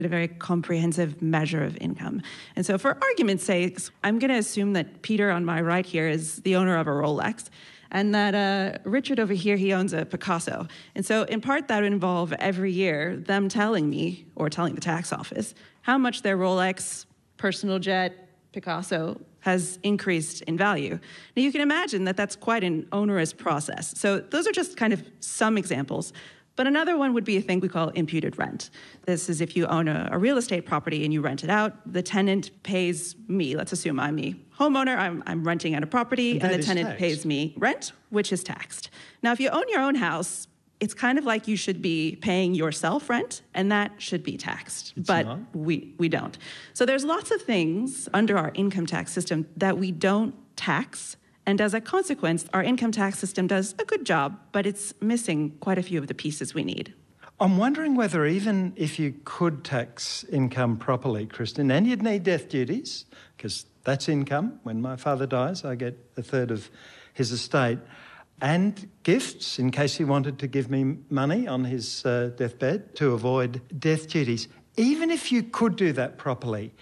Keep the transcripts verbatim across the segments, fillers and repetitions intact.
a very comprehensive measure of income. And so for argument's sake, I'm going to assume that Peter on my right here is the owner of a Rolex, and that uh, Richard over here, he owns a Picasso. And so in part that would involve every year them telling me, or telling the tax office, how much their Rolex, personal jet, Picasso has increased in value. Now you can imagine that that's quite an onerous process. So those are just kind of some examples. But another one would be a thing we call imputed rent. This is if you own a, a real estate property and you rent it out, the tenant pays me, let's assume I'm the homeowner, I'm, I'm renting out a property, and, and the tenant taxed. pays me rent, which is taxed. Now, if you own your own house, it's kind of like you should be paying yourself rent, and that should be taxed. It's but not. we we don't. So there's lots of things under our income tax system that we don't tax. And as a consequence, our income tax system does a good job, but it's missing quite a few of the pieces we need. I'm wondering whether even if you could tax income properly, Kristen, and you'd need death duties, because that's income. When my father dies, I get a third of his estate, and gifts, in case he wanted to give me money on his uh, deathbed to avoid death duties. Even if you could do that properly,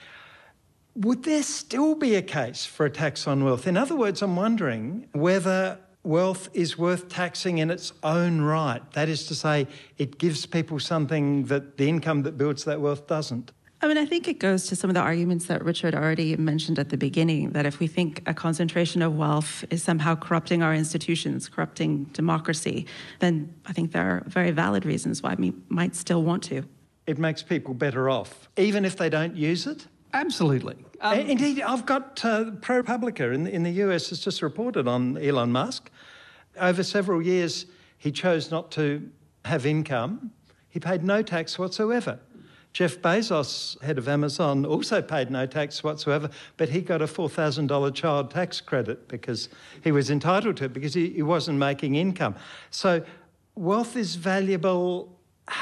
would there still be a case for a tax on wealth? In other words, I'm wondering whether wealth is worth taxing in its own right. That is to say, it gives people something that the income that builds that wealth doesn't. I mean, I think it goes to some of the arguments that Richard already mentioned at the beginning, that if we think a concentration of wealth is somehow corrupting our institutions, corrupting democracy, then I think there are very valid reasons why we might still want to. It makes people better off, even if they don't use it? Absolutely. Um, Indeed, I've got uh, ProPublica in the, in the U S has just reported on Elon Musk. Over several years, he chose not to have income. He paid no tax whatsoever. Jeff Bezos, head of Amazon, also paid no tax whatsoever, but he got a four thousand dollars child tax credit because he was entitled to it because he, he wasn't making income. So wealth is valuable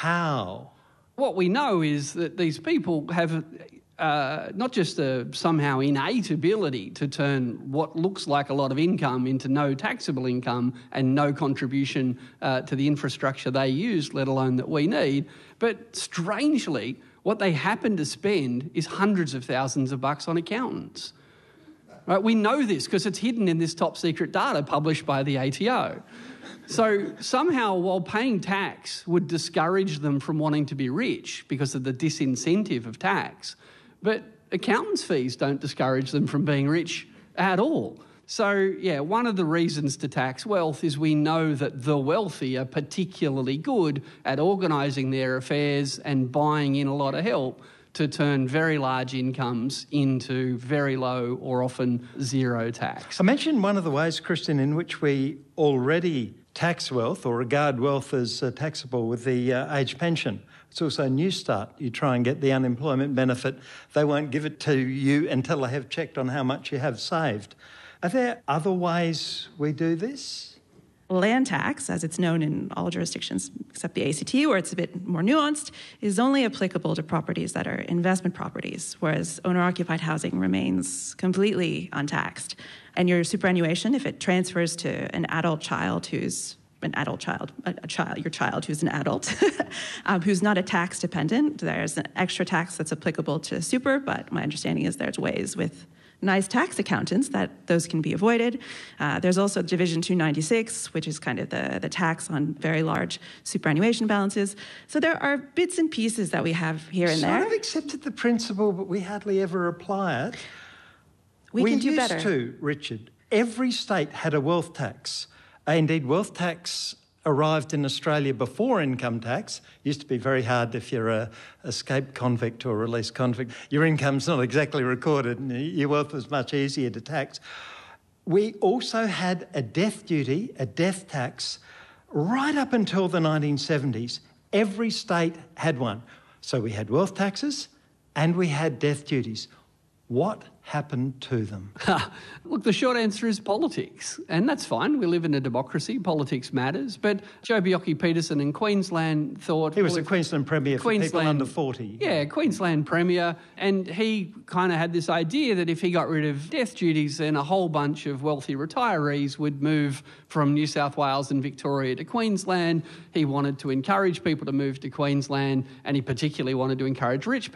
how? What we know is that these people have uh, not just a somehow innate ability to turn what looks like a lot of income into no taxable income and no contribution uh, to the infrastructure they use, let alone that we need, but strangely, what they happen to spend is hundreds of thousands of bucks on accountants. Right? We know this because it's hidden in this top secret data published by the A T O. So somehow, while paying tax would discourage them from wanting to be rich because of the disincentive of tax, but accountants' fees don't discourage them from being rich at all. So, yeah, one of the reasons to tax wealth is we know that the wealthy are particularly good at organising their affairs and buying in a lot of help to turn very large incomes into very low or often zero tax. I mentioned one of the ways, Kristen, in which we already tax wealth or regard wealth as uh, taxable with the uh, age pension. It's also New Start. You try and get the unemployment benefit. They won't give it to you until they have checked on how much you have saved. Are there other ways we do this? Land tax, as it's known in all jurisdictions except the A C T, where it's a bit more nuanced, is only applicable to properties that are investment properties, whereas owner-occupied housing remains completely untaxed. And your superannuation, if it transfers to an adult child who's an adult child, a, a child, your child who's an adult, um, who's not a tax dependent, there's an extra tax that's applicable to super, but my understanding is there's ways with nice tax accountants that those can be avoided. Uh, there's also Division two ninety-six, which is kind of the, the tax on very large superannuation balances. So there are bits and pieces that we have here and sort there. Sort of accepted the principle, but we hardly ever apply it. We, we can do used better. to, Richard. Every state had a wealth tax. Uh, indeed, wealth tax arrived in Australia before income tax. It used to be very hard if you're a escaped convict or released convict. Your income's not exactly recorded and your wealth was much easier to tax. We also had a death duty, a death tax, right up until the nineteen seventies. Every state had one. So we had wealth taxes and we had death duties. What happened to them? Look, the short answer is politics, and that's fine. We live in a democracy. Politics matters. But Joh Bjelke-Petersen in Queensland thought... He was well, a Queensland Premier for people under forty. Yeah, Queensland Premier, and he kind of had this idea that if he got rid of death duties, then a whole bunch of wealthy retirees would move from New South Wales and Victoria to Queensland. He wanted to encourage people to move to Queensland, and he particularly wanted to encourage rich